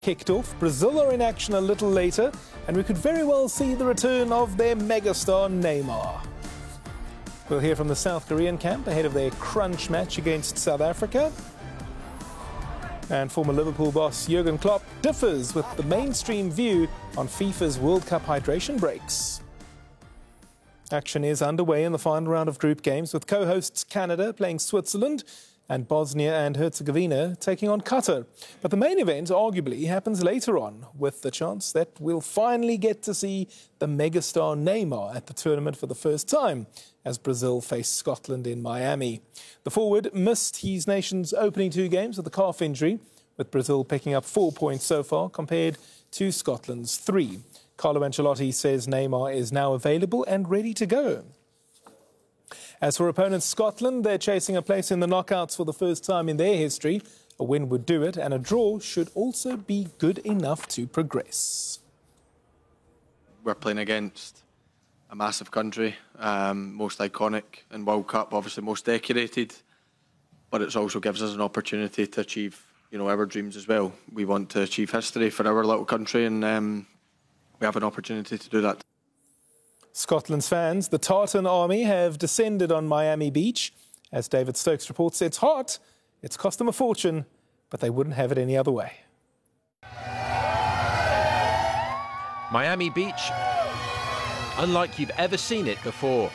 kicked off. Brazil are in action a little later, and we could very well see the return of their megastar Neymar. We'll hear from the South Korean camp ahead of their crunch match against South Africa. And former Liverpool boss Jurgen Klopp differs with the mainstream view on FIFA's World Cup hydration breaks. Action is underway in the final round of group games, with co-hosts Canada playing Switzerland and Bosnia and Herzegovina taking on Qatar. But the main event arguably happens later on, with the chance that we'll finally get to see the megastar Neymar at the tournament for the first time, as Brazil face Scotland in Miami. The forward missed his nation's opening 2 games with a calf injury, with Brazil picking up 4 points so far compared to Scotland's 3. Carlo Ancelotti says Neymar is now available and ready to go. As for opponents Scotland, they're chasing a place in the knockouts for the first time in their history. A win would do it, and a draw should also be good enough to progress. We're playing against a massive country, most iconic in World Cup, obviously most decorated, but it also gives us an opportunity to achieve, our dreams as well. We want to achieve history for our little country, and we have an opportunity to do that. Scotland's fans, the Tartan Army, have descended on Miami Beach. As David Stokes reports, it's hot, it's cost them a fortune, but they wouldn't have it any other way. Miami Beach, unlike you've ever seen it before.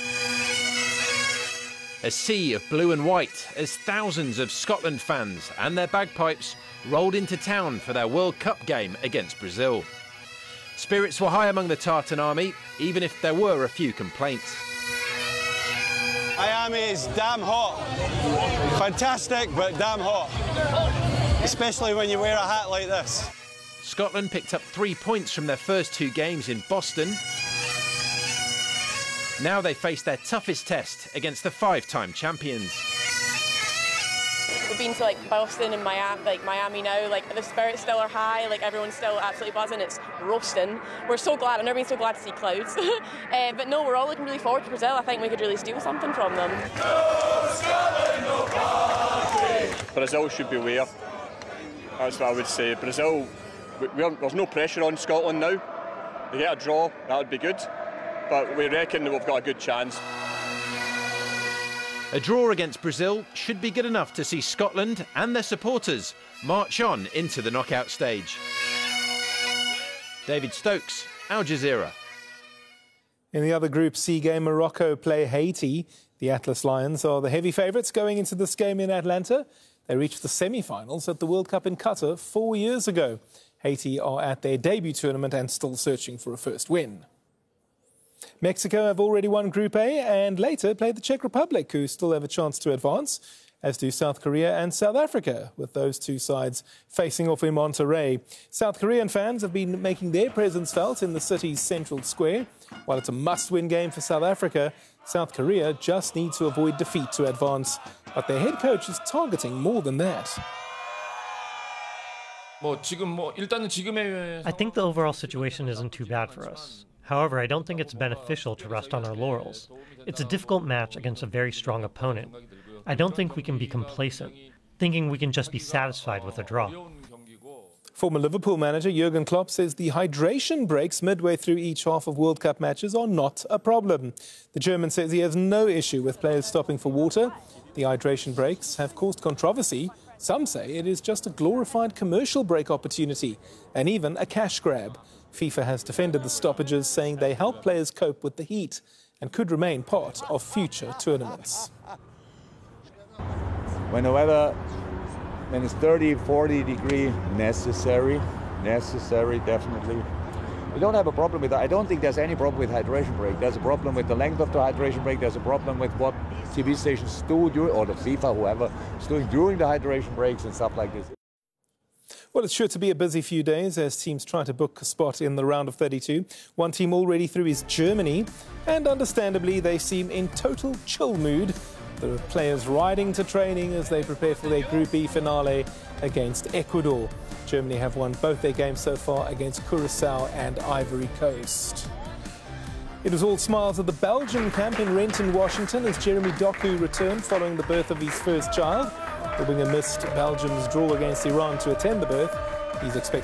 A sea of blue and white as thousands of Scotland fans and their bagpipes rolled into town for their World Cup game against Brazil. Spirits were high among the Tartan Army, even if there were a few complaints. Miami is damn hot. Fantastic, but damn hot. Especially when you wear a hat like this. Scotland picked up 3 points from their first 2 games in Boston. Now they face their toughest test against the 5-time champions. We've been to Boston and Miami now. The spirits still are high. Everyone's still absolutely buzzing. It's roasting. We're so glad. I've never been so glad to see clouds. But no, we're all looking really forward to Brazil. I think we could really steal something from them. Brazil should beware. That's what I would say. Brazil, there's no pressure on Scotland now. They get a draw, that would be good. But we reckon that we've got a good chance. A draw against Brazil should be good enough to see Scotland and their supporters march on into the knockout stage. David Stokes, Al Jazeera. In the other Group C game, Morocco play Haiti. The Atlas Lions are the heavy favourites going into this game in Atlanta. They reached the semi-finals at the World Cup in Qatar 4 years ago. Haiti are at their debut tournament and still searching for a first win. Mexico have already won Group A and later play the Czech Republic, who still have a chance to advance, as do South Korea and South Africa, with those 2 sides facing off in Monterrey. South Korean fans have been making their presence felt in the city's central square. While it's a must-win game for South Africa, South Korea just need to avoid defeat to advance. But their head coach is targeting more than that. I think the overall situation isn't too bad for us. However, I don't think it's beneficial to rest on our laurels. It's a difficult match against a very strong opponent. I don't think we can be complacent, thinking we can just be satisfied with a draw. Former Liverpool manager Jurgen Klopp says the hydration breaks midway through each half of World Cup matches are not a problem. The German says he has no issue with players stopping for water. The hydration breaks have caused controversy. Some say it is just a glorified commercial break opportunity and even a cash grab. FIFA has defended the stoppages, saying they help players cope with the heat and could remain part of future tournaments. When the weather, when it's 30, 40 degree, necessary, definitely. We don't have a problem with that. I don't think there's any problem with hydration break. There's a problem with the length of the hydration break. There's a problem with what TV stations do, or the FIFA, whoever, is doing during the hydration breaks and stuff like this. Well, it's sure to be a busy few days as teams try to book a spot in the round of 32. One team already through is Germany, and understandably they seem in total chill mood. The players riding to training as they prepare for their Group E finale against Ecuador. Germany have won both their games so far against Curacao and Ivory Coast. It was all smiles at the Belgian camp in Renton, Washington, as Jeremy Doku returned following the birth of his first child. The winger missed Belgium's draw against Iran to attend the birth. He's expected